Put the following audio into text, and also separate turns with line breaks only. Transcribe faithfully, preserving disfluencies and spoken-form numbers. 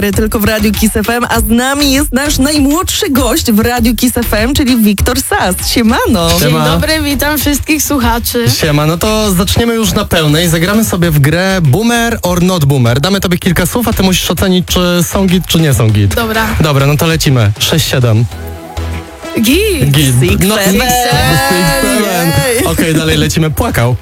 Tylko w Radiu Kiss F M, a z nami jest nasz najmłodszy gość w Radiu Kiss F M, czyli Wiktor Sast. Siemano.
Siema.
Dzień dobry, witam wszystkich słuchaczy.
Siema, no to zaczniemy już na pełnej. Zagramy sobie w grę Boomer or Not Boomer. Damy tobie kilka słów, a ty musisz ocenić, czy są git, czy nie są git.
Dobra.
Dobra, no to lecimy. sześć siedem.
Git.
Git.
Six,
No,
seven.
six, seven. Okej, dalej lecimy. Płakał.